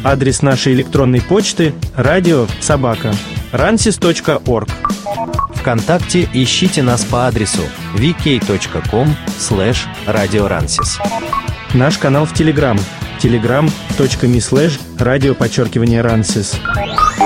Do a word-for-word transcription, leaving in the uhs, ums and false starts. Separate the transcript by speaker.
Speaker 1: Адрес нашей электронной почты – радио собака рансис точка орг.
Speaker 2: ВКонтакте ищите нас по адресу ви кей точка ком слэш радио рансис.
Speaker 1: Наш канал в Телеграм – телеграм точка ми слэш радио подчеркивание рансис.